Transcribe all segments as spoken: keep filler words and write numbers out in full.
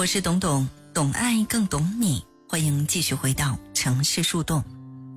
我是董董，懂爱更懂你，欢迎继续回到城市树洞。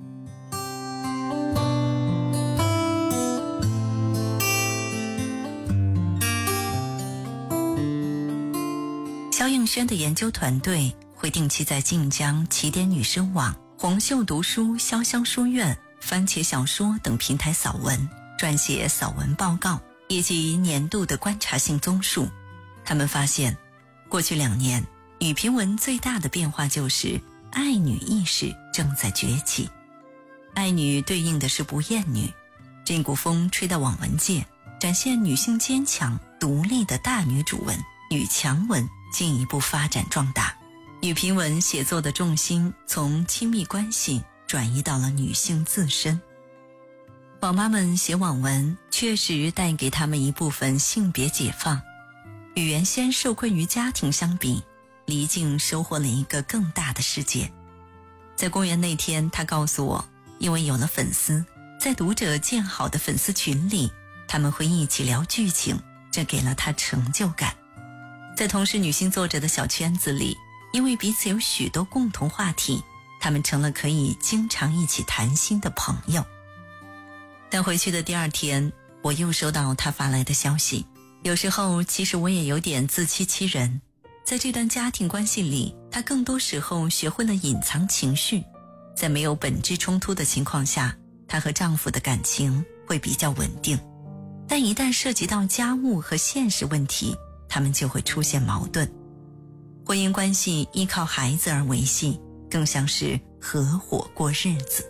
萧映轩的研究团队会定期在晋江起点女生网、红袖读书、潇湘书院、番茄小说等平台扫文，撰写扫文报告以及年度的观察性综述。他们发现，过去两年女评文最大的变化就是爱女意识正在崛起。爱女对应的是不厌女，这股风吹到网文界，展现女性坚强独立的大女主文、女强文进一步发展壮大。女评文写作的重心从亲密关系转移到了女性自身。宝妈们写网文确实带给她们一部分性别解放。与原先受困于家庭相比，黎静收获了一个更大的世界。在公园那天，她告诉我，因为有了粉丝，在读者建好的粉丝群里，他们会一起聊剧情，这给了她成就感。在同是女性作者的小圈子里，因为彼此有许多共同话题，他们成了可以经常一起谈心的朋友。但回去的第二天，我又收到她发来的消息，有时候其实我也有点自欺欺人。在这段家庭关系里，她更多时候学会了隐藏情绪。在没有本质冲突的情况下，她和丈夫的感情会比较稳定。但一旦涉及到家务和现实问题，他们就会出现矛盾。婚姻关系依靠孩子而维系，更像是合伙过日子。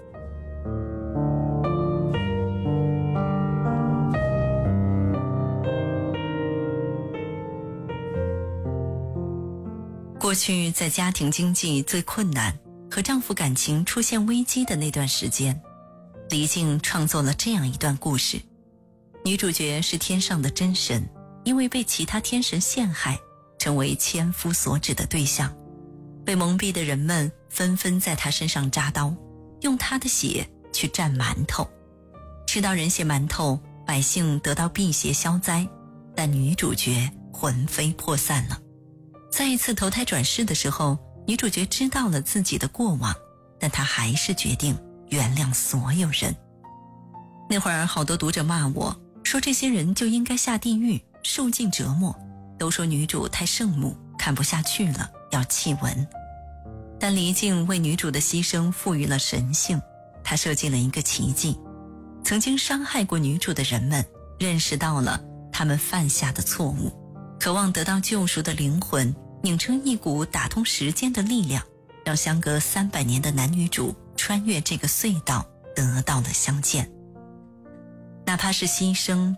过去在家庭经济最困难和丈夫感情出现危机的那段时间，黎静创作了这样一段故事。女主角是天上的真神，因为被其他天神陷害，成为千夫所指的对象。被蒙蔽的人们纷纷在她身上扎刀，用她的血去蘸馒头。吃到人血馒头，百姓得到辟邪消灾，但女主角魂飞魄散了。在一次投胎转世的时候，女主角知道了自己的过往，但她还是决定原谅所有人。那会儿好多读者骂我，说这些人就应该下地狱，受尽折磨，都说女主太圣母，看不下去了，要弃文。但黎静为女主的牺牲赋予了神性，她设计了一个奇迹。曾经伤害过女主的人们认识到了他们犯下的错误，渴望得到救赎的灵魂拧成一股打通时间的力量，让相隔三百年的男女主穿越这个隧道得到了相见。哪怕是牺牲